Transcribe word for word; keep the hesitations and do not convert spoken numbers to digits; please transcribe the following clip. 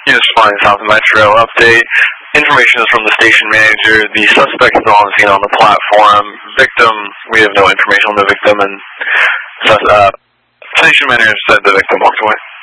Yes, flying South Metro update. Information is from the station manager. The suspect is on scene on the platform. Victim, we have no information on the victim, and uh, station manager said the victim walked away.